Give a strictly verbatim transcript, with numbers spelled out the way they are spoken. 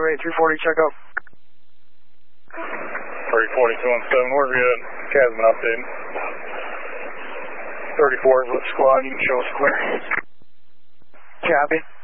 eight three forty, check out. three forty, two one seven, where's we at? Casman update. thirty-four is with squad, you can show us clear. Copy.